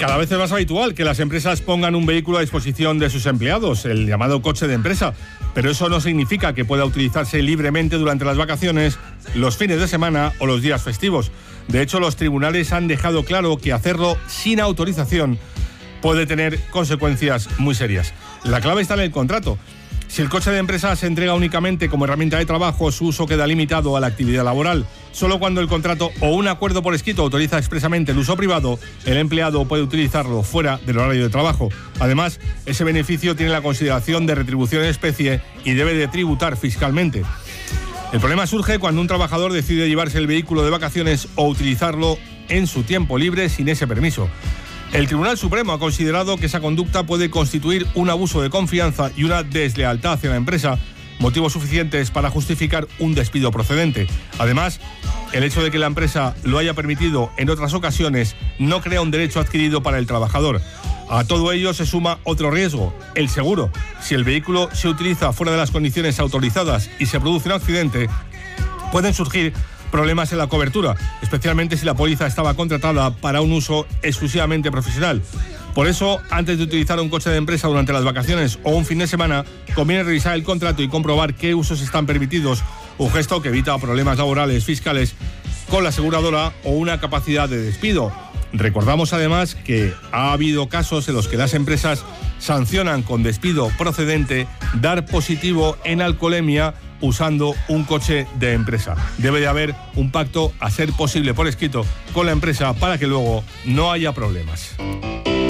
Cada vez es más habitual que las empresas pongan un vehículo a disposición de sus empleados, el llamado coche de empresa, pero eso no significa que pueda utilizarse libremente durante las vacaciones, los fines de semana o los días festivos. De hecho, los tribunales han dejado claro que hacerlo sin autorización puede tener consecuencias muy serias. La clave está en el contrato. Si el coche de empresa se entrega únicamente como herramienta de trabajo, su uso queda limitado a la actividad laboral. Solo cuando el contrato o un acuerdo por escrito autoriza expresamente el uso privado, el empleado puede utilizarlo fuera del horario de trabajo. Además, ese beneficio tiene la consideración de retribución en especie y debe de tributar fiscalmente. El problema surge cuando un trabajador decide llevarse el vehículo de vacaciones o utilizarlo en su tiempo libre sin ese permiso. El Tribunal Supremo ha considerado que esa conducta puede constituir un abuso de confianza y una deslealtad hacia la empresa, motivos suficientes para justificar un despido procedente. Además, el hecho de que la empresa lo haya permitido en otras ocasiones no crea un derecho adquirido para el trabajador. A todo ello se suma otro riesgo, el seguro. Si el vehículo se utiliza fuera de las condiciones autorizadas y se produce un accidente, pueden surgir problemas en la cobertura, especialmente si la póliza estaba contratada para un uso exclusivamente profesional. Por eso, antes de utilizar un coche de empresa durante las vacaciones o un fin de semana, conviene revisar el contrato y comprobar qué usos están permitidos, un gesto que evita problemas laborales, fiscales con la aseguradora o una capacidad de despido. Recordamos además que ha habido casos en los que las empresas sancionan con despido procedente dar positivo en alcoholemia usando un coche de empresa. Debe de haber un pacto, a ser posible por escrito, con la empresa para que luego no haya problemas.